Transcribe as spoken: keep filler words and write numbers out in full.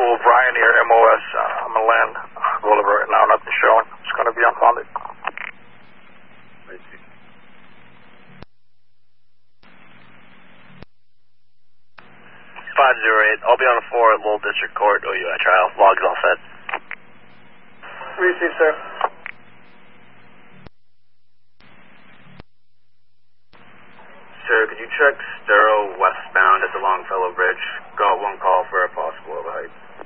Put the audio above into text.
Cool, Brian here, M O S. Uh, I'm gonna land Boulevard right now, nothing showing. It's gonna be unfounded. five zero eight, I'll be on the floor at Lowell District Court, O U I trial. Logs all set. Receive, sir. Sir, could you check Sturo westbound at the Longfellow Bridge? Got one call for a possible overheight.